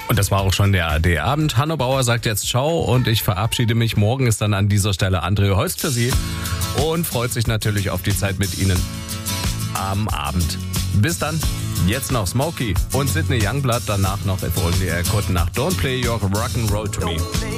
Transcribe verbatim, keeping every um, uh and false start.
Und das war auch schon der A D-Abend. Hanno Bauer sagt jetzt Ciao und ich verabschiede mich. Morgen ist dann an dieser Stelle André Holst für Sie und freut sich natürlich auf die Zeit mit Ihnen am Abend. Bis dann. Jetzt noch Smokey und Sidney Youngblood. Danach noch If Only I Could nach Don't Play Your Rock'n'Roll to Me.